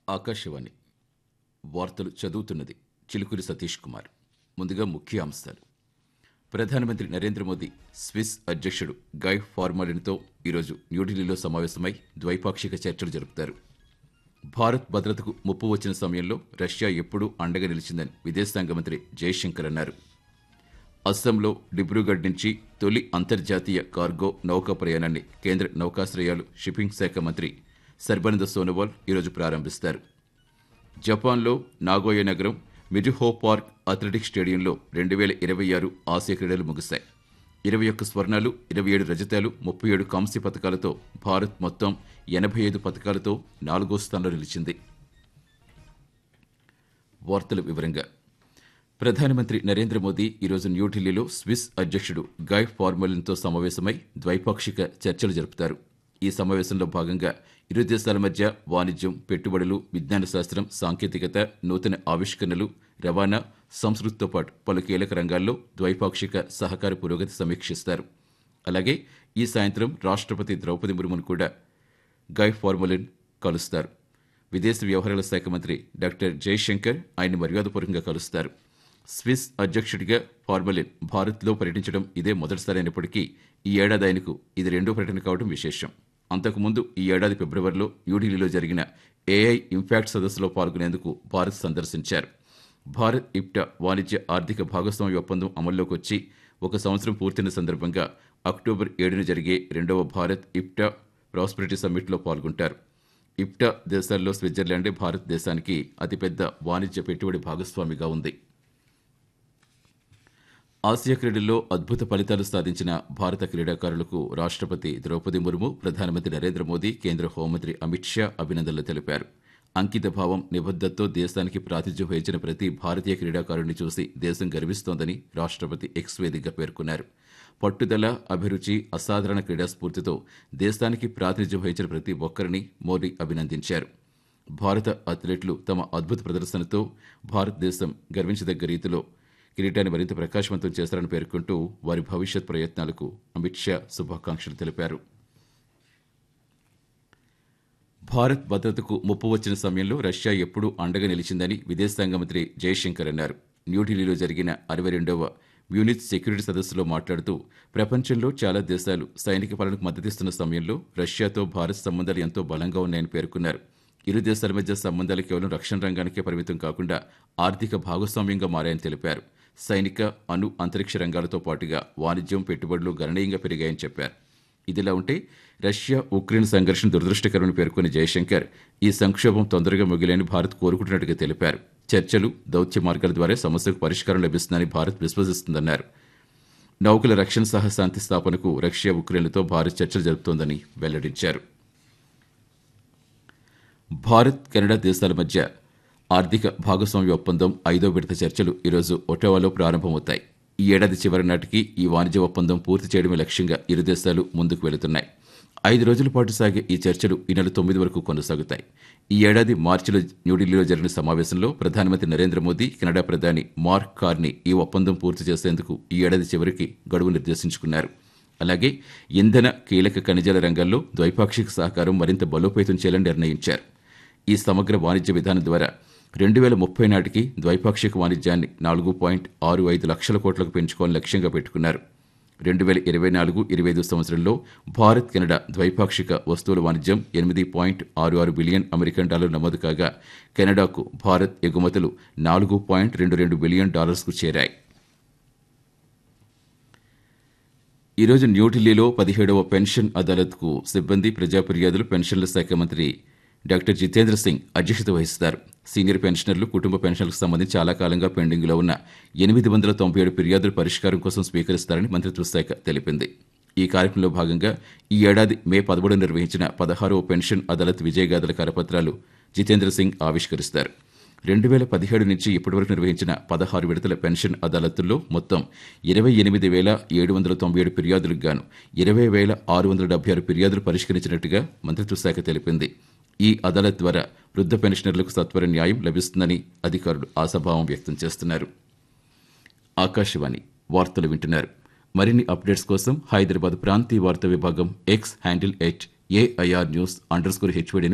ఆకాశవాణి వార్తలు చదువుతున్నది చిలుకూరి సతీష్ కుమార్. ముందుగా ముఖ్య అంశాలు. ప్రధానమంత్రి నరేంద్ర మోదీ స్విస్ అధ్యక్షుడు గై ఫార్మాలిన్తో ఈరోజు న్యూఢిల్లీలో సమావేశమై ద్వైపాక్షిక చర్చలు జరుపుతారు. భారత్ భద్రతకు ముప్పు వచ్చిన సమయంలో రష్యా ఎప్పుడూ అండగా నిలిచిందని విదేశాంగ మంత్రి జయశంకర్ అన్నారు. అస్సాంలో డిబ్రూగఢ్ నుంచి తొలి అంతర్జాతీయ కార్గో నౌకా ప్రయాణాన్ని కేంద్ర నౌకాశ్రయాలు షిప్పింగ్ శాఖ మంత్రి సర్బానంద సోనోవాల్ ఈరోజు ప్రారంభిస్తారు. జపాన్లో నాగోయా నగరం మిజుహో పార్క్ అథ్లెటిక్స్ స్టేడియంలో 2026 ఆసియా క్రీడలు ముగిశాయి. 21 స్వర్ణాలు, 27 రజతాలు, 37 కాంస్య పతకాలతో భారత్ మొత్తం 85 పతకాలతో 4వ స్థానంలో నిలిచింది. వార్తల వివరంగా. ప్రధానమంత్రి నరేంద్ర మోదీ ఈరోజు న్యూఢిల్లీలో స్విస్ అధ్యక్షుడు గై ఫార్మాలిన్తో సమావేశమై ద్వైపాక్షిక చర్చలు జరుపుతారు. ఈ సమావేశంలో భాగంగా ఇరు దేశాల మధ్య వాణిజ్యం, పెట్టుబడులు, విజ్ఞాన శాస్త్రం, సాంకేతికత, నూతన ఆవిష్కరణలు, రవాణా, సంస్కృతితో పాటు పలు కీలక రంగాల్లో ద్వైపాక్షిక సహకార పురోగతి సమీక్షిస్తారు. అలాగే ఈ సాయంత్రం రాష్ట్రపతి ద్రౌపది ముర్మును కూడా గై ఫార్మాలిన్ కలుస్తారు. విదేశీ వ్యవహారాల శాఖ మంత్రి డాక్టర్ జయశంకర్ ఆయన్ని మర్యాదపూర్వకంగా కలుస్తారు. స్విస్ అధ్యక్షుడిగా ఫార్మాలిన్ భారత్లో పర్యటించడం ఇదే మొదటిసారి అయినప్పటికీ ఈ ఏడాది ఆయనకు ఇది రెండో పర్యటన కావడం విశేషం. అంతకుముందు ఈ ఏడాది ఫిబ్రవరిలో న్యూఢిల్లీలో జరిగిన ఏఐ ఇంపాక్ట్ సదస్సులో పాల్గొనేందుకు భారత్ సందర్శించారు. భారత్ ఇప్టా వాణిజ్య ఆర్థిక భాగస్వామ్య ఒప్పందం అమల్లోకి వచ్చి 1 సంవత్సరం పూర్తయిన సందర్భంగా అక్టోబర్ 7న జరిగే 2వ భారత్ ఇప్టా ప్రాస్పెరిటీ సమ్మిట్లో పాల్గొంటారు. ఇప్టా దేశాల్లో స్విట్జర్లాండే భారతదేశానికి అతిపెద్ద వాణిజ్య పెట్టుబడి భాగస్వామిగా ఉంది. ఆసియా క్రీడల్లో అద్భుత ఫలితాలు సాధించిన భారత క్రీడాకారులకు రాష్ట్రపతి ద్రౌపది ముర్ము, ప్రధానమంత్రి నరేంద్ర మోదీ, కేంద్ర హోంమంత్రి అమిత్ షా అభినందనలు తెలిపారు. అంకిత భావం, నిబద్ధతతో దేశానికి ప్రాతినిధ్యం వహించిన ప్రతి భారతీయ క్రీడాకారుడిని చూసి దేశం గర్విస్తోందని రాష్ట్రపతి ఎక్స్ వేదికగా పేర్కొన్నారు. పట్టుదల, అభిరుచి, అసాధారణ క్రీడాస్ఫూర్తితో దేశానికి ప్రాతినిధ్యం వహించిన ప్రతి ఒక్కరిని మోదీ అభినందించారు. భారత అథ్లెట్లు తమ అద్భుత ప్రదర్శనతో భారతదేశం గర్వించదగ్గ రీతిలో కిరీటాన్ని మరింత ప్రకాశవంతం చేస్తారని పేర్కొంటూ వారి భవిష్యత్ ప్రయత్నాలకు అమిత్ షా శుభాకాంక్షలు తెలిపారు. భారత్ భద్రతకు ముప్పు వచ్చిన సమయంలో రష్యా ఎప్పుడూ అండగా నిలిచిందని విదేశాంగ మంత్రి జయశంకర్ అన్నారు. న్యూఢిల్లీలో జరిగిన 62వ మ్యూనిచ్ సెక్యూరిటీ సదస్సులో మాట్లాడుతూ ప్రపంచంలో చాలా దేశాలు సైనిక పాలనకు మద్దతిస్తున్న సమయంలో రష్యాతో భారత్ సంబంధాలు ఎంతో బలంగా ఉన్నాయని పేర్కొన్నారు. ఇరు దేశాల మధ్య సంబంధాలు కేవలం రక్షణ రంగానికే పరిమితం కాకుండా ఆర్థిక భాగస్వామ్యంగా మారాయని తెలిపారు. సైనిక, అణు, అంతరిక్ష రంగాలతో పాటుగా వాణిజ్యం, పెట్టుబడులు గణనీయంగా పెరిగాయని చెప్పారు. ఇదిలా ఉంటే రష్యా ఉక్రెయిన్ సంఘర్షణ దురదృష్టకరమని పేర్కొన్న జయశంకర్ ఈ సంక్షోభం తొందరగా ముగిలేని భారత్ కోరుకుంటున్నట్టుగా తెలిపారు. చర్చలు, దౌత్య మార్గాల ద్వారా సమస్యకు పరిష్కారం లభిస్తుందని భారత్ విశ్వసిస్తుందన్నారు. నౌకల రక్షణ సహా శాంతి స్థాపనకు రష్యా, ఉక్రెయిన్లతో భారత్ చర్చలు జరుపుతోందని వెల్లడించారు. భారత్, కెనడా దేశాల మధ్య ఆర్థిక భాగస్వామ్య ఒప్పందం 5వ విడత చర్చలు ఈరోజు ఒటావాలో ప్రారంభమవుతాయి. ఈ ఏడాది చివరి నాటికి ఈ వాణిజ్య ఒప్పందం పూర్తి చేయడమే లక్ష్యంగా ఇరు దేశాలు ముందుకు వెళుతున్నాయి. 5 రోజుల పాటు సాగే ఈ చర్చలు ఈ నెల 9 వరకు కొనసాగుతాయి. ఈ ఏడాది మార్చిలో న్యూఢిల్లీలో జరిగిన సమావేశంలో ప్రధానమంత్రి నరేంద్ర మోదీ, కెనడా ప్రధాని మార్క్ కార్నీ ఈ ఒప్పందం పూర్తి చేసేందుకు ఈ ఏడాది చివరికి గడువు నిర్దేశించుకున్నారు. అలాగే ఇంధన, కీలక ఖనిజాల రంగాల్లో ద్వైపాక్షిక సహకారం మరింత బలోపేతం చేయాలని నిర్ణయించారు. ఈ సమగ్ర వాణిజ్య విధానం ద్వారా 2030 నాటికి ద్వైపాక్షిక వాణిజ్యాన్ని 4.65 లక్షల కోట్లకు పెంచుకోవాలని లక్ష్యంగా పెట్టుకున్నారు. 2024-25 సంవత్సరంలో భారత్, కెనడా ద్వైపాక్షిక వస్తువుల వాణిజ్యం $8.66 బిలియన్ అమెరికన్ డాలర్లు నమోదు కాగా కెనడాకు భారత్ ఎగుమతులు $4.22 బిలియన్ చేరాయి. ఈరోజు న్యూఢిల్లీలో 17వ పెన్షన్ అదాలత్కు సిబ్బంది, ప్రజా ఫిర్యాదులు, పెన్షన్ల శాఖ మంత్రి డాక్టర్ జితేంద్ర సింగ్ అధ్యక్షత వహిస్తారు. సీనియర్ పెన్షనర్లు, కుటుంబ పెన్షన్లకు సంబంధించి చాలా కాలంగా పెండింగ్లో ఉన్న 897 ఫిర్యాదుల పరిష్కారం కోసం స్వీకరిస్తారని మంత్రిత్వ శాఖ తెలిపింది. ఈ కార్యక్రమంలో భాగంగా ఈ ఏడాది మే 13 నిర్వహించిన 16వ పెన్షన్ అదాలత్ విజయగాథల కరపత్రాలు జితేంద్ర సింగ్ ఆవిష్కరిస్తారు. 2017 నుంచి ఇప్పటివరకు నిర్వహించిన 16 విడతల పెన్షన్ అదాలత్తుల్లో మొత్తం 28,797 ఫిర్యాదులకు గాను 20,676 ఫిర్యాదులు పరిష్కరించినట్టుగా మంత్రిత్వ శాఖ తెలిపింది. ఈ అదాలత్ ద్వారా వృద్ధ పెన్షనర్లకు సత్వర న్యాయం లభిస్తుందని అధికారులు ఆశాభావం వ్యక్తం చేస్తున్నారు. ఆకాశవాణి వార్తలు వింటున్నారు. మరిన్ని అప్డేట్స్ కోసం హైదరాబాద్ ప్రాంతీయ వార్తా విభాగం ఎక్స్ హ్యాండిల్ @AIR News_HOD